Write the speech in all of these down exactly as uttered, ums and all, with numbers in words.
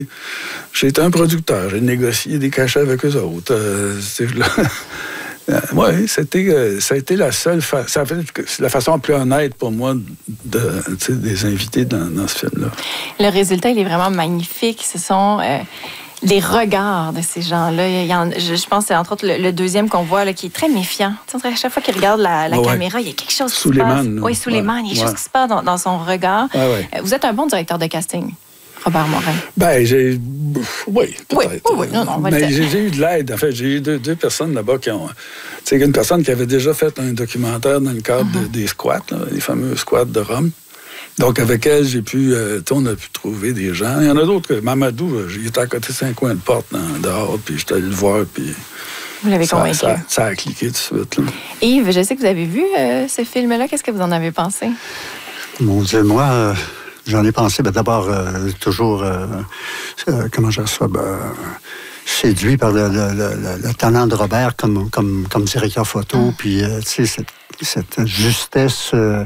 J'ai été un producteur, j'ai négocié des cachets avec eux autres. Euh, oui, c'était, euh, ça a été la seule fa- ça a fait la façon la plus honnête pour moi de, des invités dans, dans ce film-là. Le résultat, il est vraiment magnifique. Ce sont euh, les regards de ces gens-là. Il y en, je, je pense que c'est entre autres le, le deuxième qu'on voit là, qui est très méfiant. Tu sais, à chaque fois qu'il regarde la, la ouais. caméra, il y a quelque chose qui Suleiman, se passe. Oui, Suleiman, ouais. il y a quelque ouais. chose qui se passe dans, dans son regard. Ouais, ouais. Vous êtes un bon directeur de casting, Robert Morin. Ben, j'ai... Oui, peut-être. Oui, oui, oui. Non, non, on va Mais le dire. j'ai, j'ai eu de l'aide. En fait, j'ai eu deux, deux personnes là-bas qui ont... Tu sais, une personne qui avait déjà fait un documentaire dans le cadre uh-huh. de, des squats, là, les fameux squats de Rome. Donc, avec elle, j'ai pu... Euh, on a pu trouver des gens. Il y en a d'autres que... Mamadou, il était à côté de cinq coins de porte dans, dehors, puis j'étais allé le voir, puis... Vous l'avez ça, convaincu. Ça, ça a cliqué tout de suite. Là. Yves, je sais que vous avez vu euh, ce film-là. Qu'est-ce que vous en avez pensé? Mon Dieu, moi... Euh... J'en ai pensé, ben d'abord, euh, toujours, euh, euh, comment je dis ça, ben, séduit par le, le, le, le talent de Robert comme, comme, comme directeur photo, mm. puis, euh, tu sais, cette, cette justesse euh,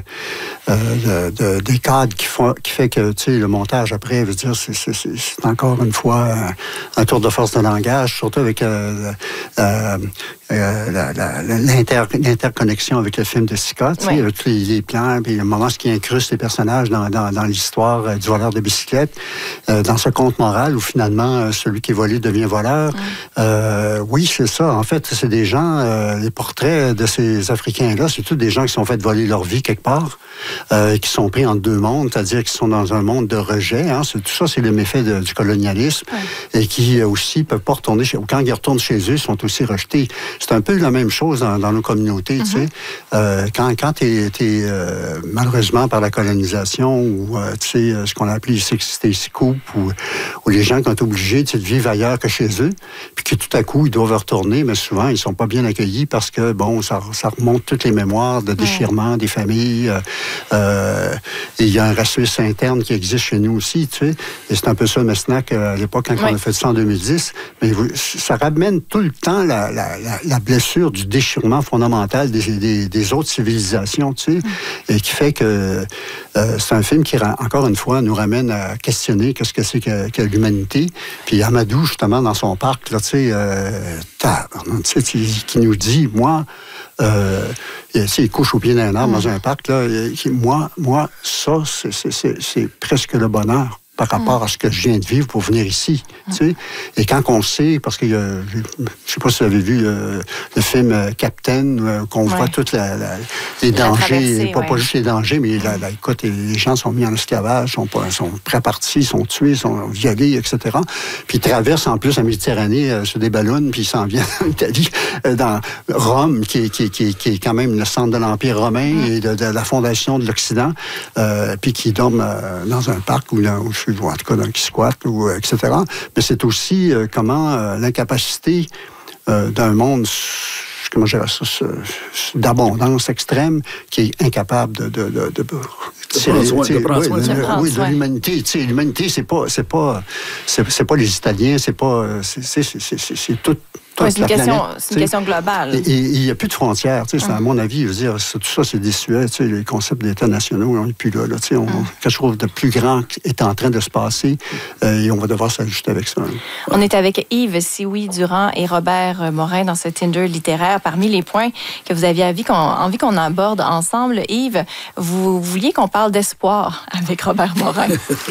euh, de, de, des cadres qui, font, qui fait que, tu sais, le montage après, veut dire, c'est, c'est, c'est encore une fois un, un tour de force de langage, surtout avec euh, euh, euh, la, la, l'inter, l'interconnexion avec le film de Sica, tu sais, oui. avec tous les, les plans, puis le moment ce qui incruste les personnages dans, dans, dans l'histoire euh, du voleur de bicyclette, euh, dans ce conte moral où finalement euh, celui qui est volé devient voleur. Mm. Euh, oui, c'est ça. En fait, c'est des gens, euh, les portraits de ces Africains-là, c'est tous des gens qui sont fait voler leur vie quelque part, euh, qui sont pris entre deux mondes, c'est-à-dire qu'ils sont dans un monde de rejet. Hein, c'est, tout ça, c'est le méfait de, du colonialisme, ouais. et qui euh, aussi peuvent pas retourner chez eux. Quand ils retournent chez eux, ils sont aussi rejetés. C'est un peu la même chose dans, dans nos communautés, mm-hmm. tu sais. Euh, quand quand t'es, t'es euh, malheureusement par la colonisation ou euh, tu sais ce qu'on a appelé sixty scoop ou, ou les gens qui ont été obligés de vivre ailleurs que chez eux, puis que tout à coup ils doivent retourner, mais souvent ils sont pas bien accueillis parce que bon, ça, ça remonte toutes les mémoires de déchirement ouais. des familles. Euh, euh, et il y a un racisme interne qui existe chez nous aussi, tu sais. Et c'est un peu ça le Mesnac à l'époque quand ouais. on a fait ça en deux mille dix. Mais ça ramène tout le temps la, la, la, la blessure du déchirement fondamental des, des, des autres civilisations, tu sais, mm. et qui fait que euh, c'est un film qui, encore une fois, nous ramène à questionner qu'est-ce que c'est que, que l'humanité. Puis Amadou, justement, dans son parc, là, tu sais, euh, tu sais, qui nous dit, moi, euh, il couche au pied d'un arbre mm. dans un parc, là, qui, moi, moi, ça, c'est, c'est, c'est, c'est presque le bonheur par rapport à ce que je viens de vivre pour venir ici, tu sais. Et quand on sait, parce que euh, je sais pas si vous avez vu euh, le film euh, Captain, euh, qu'on ouais. voit tous les dangers, pas, ouais. pas juste les dangers, mais la, la, écoute, les gens sont mis en esclavage, sont, pas, sont prêts à partir, sont tués, sont violés, et cetera. Puis ils traversent en plus la Méditerranée euh, sur des ballons, puis ils s'en viennent en Italie, euh, dans Rome, qui est, qui, qui, qui est quand même le centre de l'Empire romain mm. et de, de la fondation de l'Occident, euh, puis qui dorment euh, dans un parc où, là, où ou en tout cas dans qui squatte, ou, et cetera. Mais c'est aussi euh, comment euh, l'incapacité euh, d'un monde, comment je dirais ça, d'abondance extrême, qui est incapable de... de, de, de, de prendre soin, de prendre soin. Oui, de, oui, de l'humanité. Tu sais, l'humanité, c'est pas, c'est pas, c'est, c'est pas les Italiens, c'est pas, c'est, c'est, c'est, c'est, c'est tout. Oui, c'est une, question, c'est une question globale. Et il n'y a plus de frontières. C'est, hum. À mon avis, je veux dire, tout ça, c'est désuet. Les concepts d'États nationaux, on n'est plus là. là on, hum. Quelque chose de plus grand est en train de se passer euh, et on va devoir s'ajuster avec ça. Hein. On est avec Yves Sioui-Durand et Robert Morin dans ce Tinder littéraire. Parmi les points que vous aviez envie qu'on, envie qu'on aborde ensemble, Yves, vous vouliez qu'on parle d'espoir avec Robert Morin.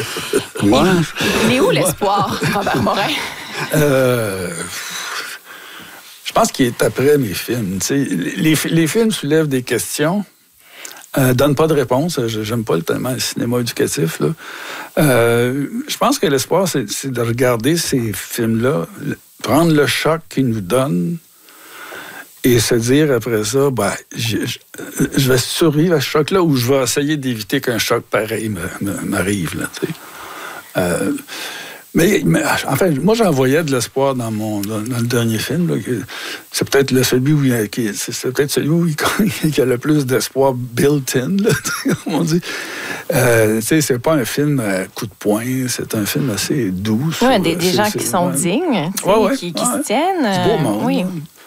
Moi? Il est où l'espoir, Robert Morin? Euh... Je pense qu'il est après mes films. Les, les films soulèvent des questions, euh, donnent pas de réponse. J'aime pas tellement le cinéma éducatif. Là. Euh, je pense que l'espoir, c'est, c'est de regarder ces films-là, prendre le choc qu'ils nous donnent et se dire après ça, ben, je, je, je vais survivre à ce choc-là ou je vais essayer d'éviter qu'un choc pareil me, me, m'arrive. Là, euh, Mais, mais enfin, moi, j'en voyais de l'espoir dans mon dans, dans le dernier film. Là, c'est peut-être le celui où il, qui, c'est, c'est peut-être celui où il, il y a le plus d'espoir built-in, là, comme on dit. Euh, tu sais, c'est pas un film à coup de poing, c'est un film assez doux. Oui, des, des gens qui sont ouais. dignes, ouais, ouais, qui, qui ouais. se tiennent. C'est beau monde. Oui.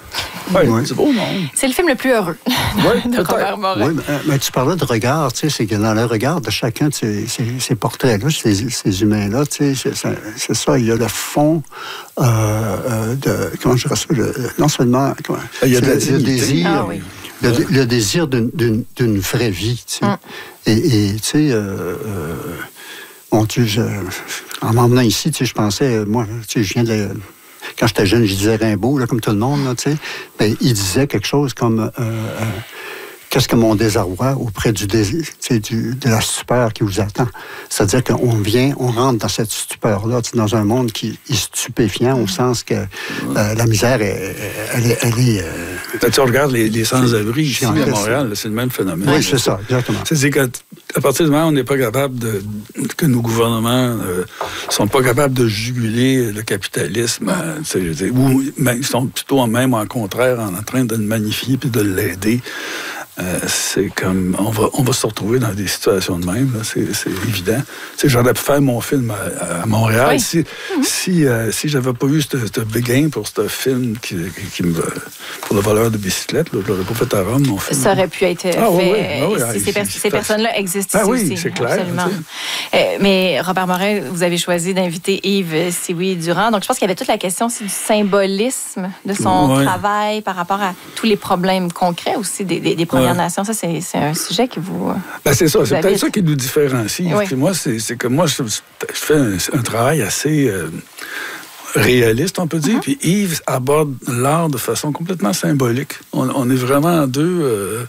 Oui, Oui. c'est beau, non? C'est le film le plus heureux Oui, de Robert Morin. Oui, mais, mais tu parlais de regard, tu sais, c'est que dans le regard de chacun de ces, ces, ces portraits-là, ces, ces humains-là, tu sais, c'est, c'est ça, il y a le fond euh, euh, de, comment je dirais ça, le, non seulement, comment, il y a de la le, le désir, ah, oui. le, le désir d'une, d'une, d'une vraie vie, tu sais. Mm. Et, et tu sais, euh, euh, bon, tu sais, je, en m'emmenant ici, tu sais, je pensais, moi, tu sais, je viens de... Quand j'étais jeune, je disais Rimbaud, là, comme tout le monde, là, tu sais. Ben, il disait quelque chose comme euh, euh, qu'est-ce que mon désarroi auprès du, désir, du de la stupeur qui vous attend. C'est-à-dire qu'on vient, on rentre dans cette stupeur-là, dans un monde qui est stupéfiant, au sens que euh, la misère, est, elle est... Elle est euh, Quand tu regardes les, les sans-abri ici à Montréal, là, c'est le même phénomène. Oui, c'est ça, exactement. C'est qu'à à partir du moment où on n'est pas capable de... que nos gouvernements ne euh, sont pas capables de juguler le capitalisme, euh, ou ils sont plutôt même en contraire en train de le magnifier puis de l'aider, Euh, c'est comme, on va, on va se retrouver dans des situations de même, là, c'est, c'est évident. Tu sais, j'aurais pu faire mon film à, à Montréal oui. si, mm-hmm. si, euh, si j'avais pas eu ce béguin pour ce film qui, qui me, pour le voleur de bicyclette, là, je l'aurais pas fait à Rome, mon film. Ça aurait pu être ah, fait. Oui, oui, oui, si ces, per- ces personnes-là existent ah, ici oui, aussi. c'est clair. Absolument. Euh, mais Robert Morin, vous avez choisi d'inviter Yves Sioui-Durand. Donc, je pense qu'il y avait toute la question aussi du symbolisme de son ouais. travail par rapport à tous les problèmes concrets aussi des, des, des Premières ouais. Nations. Ça, c'est, c'est un sujet qui vous. Ben, c'est ça. Vous c'est avez... peut-être ça qui nous différencie. Oui. Puis moi, c'est, c'est que moi, je, je fais un, un travail assez euh, réaliste, on peut dire. Uh-huh. Puis Yves aborde l'art de façon complètement symbolique. On, on est vraiment deux. Euh,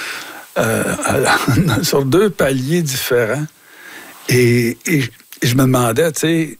euh, sur deux paliers différents. Et, et, et je me demandais, tu sais,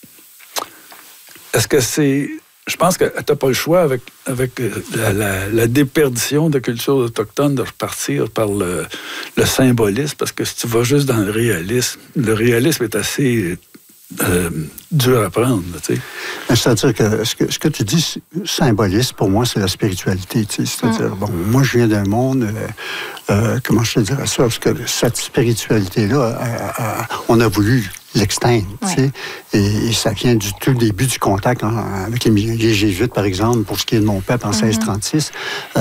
est-ce que c'est... Je pense que tu n'as pas le choix avec, avec la, la, la déperdition de culture autochtone de repartir par le, le symbolisme, parce que si tu vas juste dans le réalisme, le réalisme est assez... Euh, dur à prendre, tu sais. C'est-à-dire que ce, que ce que tu dis, symbolisme, pour moi, c'est la spiritualité, tu sais. C'est-à-dire, mm. bon, moi, je viens d'un monde, euh, euh, comment je te dirais ça, parce que cette spiritualité-là, euh, euh, on a voulu l'exteindre, ouais. tu sais, et, et ça vient du tout début du contact hein, avec les, les Jésuites, par exemple, pour ce qui est de mon peuple en mm-hmm. seize trente-six.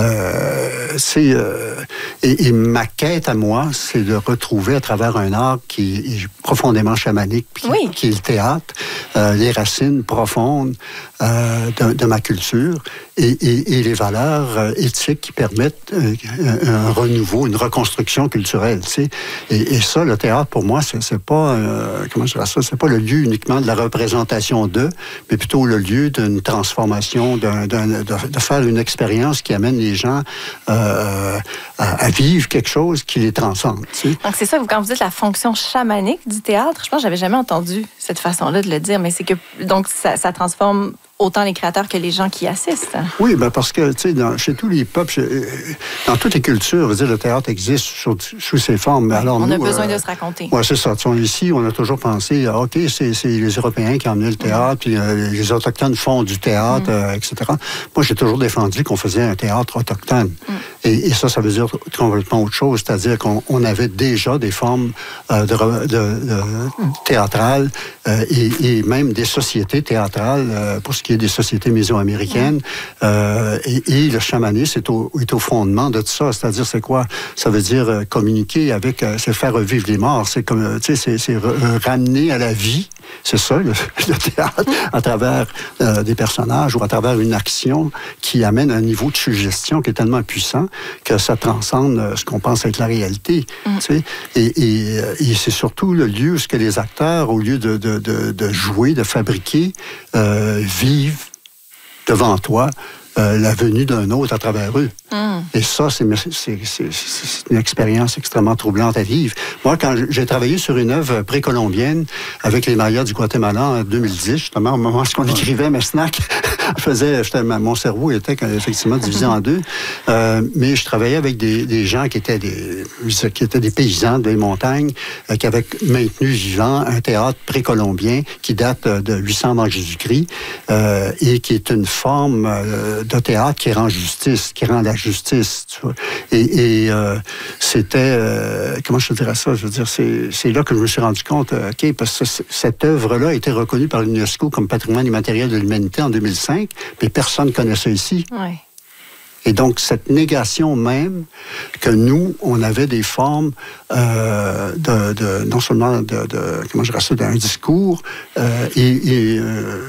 Euh, c'est, euh, et, et ma quête à moi, c'est de retrouver à travers un art qui est profondément chamanique, qui, oui. qui est le théâtre, euh, les racines profondes euh, de, de ma culture et, et, et les valeurs euh, éthiques qui permettent euh, un, un renouveau, une reconstruction culturelle, tu sais. Et, et ça, le théâtre, pour moi, c'est, c'est pas... Euh, comment je dirais ça? C'est pas le lieu uniquement de la représentation d'eux, mais plutôt le lieu d'une transformation, d'un, d'un, de, de faire une expérience qui amène les gens euh, à, à vivre quelque chose qui les transcende. Tu sais. Donc, c'est ça, quand vous dites la fonction chamanique du théâtre, je pense que j'avais jamais entendu cette façon-là de le dire, mais c'est que donc ça, ça transforme autant les créateurs que les gens qui assistent. Oui, ben parce que, tu sais, dans, chez tous les peuples, chez, dans toutes les cultures, veux dire, le théâtre existe sous, sous ses formes. Oui, alors, on nous, a besoin euh, de se raconter. Oui, c'est ça. T'sais, ici, on a toujours pensé, ah, OK, c'est, c'est les Européens qui ont amené le théâtre, puis euh, les Autochtones font du théâtre, mm. euh, et cetera. Moi, j'ai toujours défendu qu'on faisait un théâtre autochtone. Mm. Et, et ça, ça veut dire complètement autre chose, c'est-à-dire qu'on on avait déjà des formes euh, de, de, de, théâtrales euh, et, et même des sociétés théâtrales, euh, pour ce qui est des sociétés mésoaméricaines. Mm. Euh, et, et le chamanisme est au, est au fondement de tout ça. C'est-à-dire, c'est quoi? Ça veut dire euh, communiquer avec, euh, c'est faire revivre les morts. C'est comme, tu sais, c'est, c'est re, ramener à la vie. C'est ça, le, le théâtre, à travers euh, des personnages ou à travers une action qui amène un niveau de suggestion qui est tellement puissant que ça transcende euh, ce qu'on pense être la réalité. Mm. Tu sais? Et, et, et c'est surtout le lieu où ce que les acteurs, au lieu de, de, de, de jouer, de fabriquer, euh, vivent devant toi euh, la venue d'un autre à travers eux. Mm. Et ça, c'est, c'est, c'est, c'est une expérience extrêmement troublante à vivre. Moi, quand j'ai travaillé sur une œuvre précolombienne avec les Mayas du Guatemala en deux mille dix, justement, au moment où on écrivait mes snacks, je faisais, j'étais, mon cerveau était effectivement divisé en deux, euh, mais je travaillais avec des, des gens qui étaient des, qui étaient des paysans des montagnes, euh, qui avaient maintenu vivant un théâtre précolombien qui date de huit cents avant Jésus-Christ euh, et qui est une forme euh, de théâtre qui rend justice, qui rend la justice. Tu vois. Et, et euh, c'était, euh, comment je te dirais ça? Je veux dire, c'est, c'est là que je me suis rendu compte, euh, OK, parce que c- cette œuvre-là a été reconnue par l'UNESCO comme patrimoine immatériel de l'humanité en deux mille cinq, mais personne ne connaît ça ici. Ouais. Et donc, cette négation même, que nous, on avait des formes euh, de, de, non seulement de, de, comment je dirais ça, d'un discours, euh, et, et euh,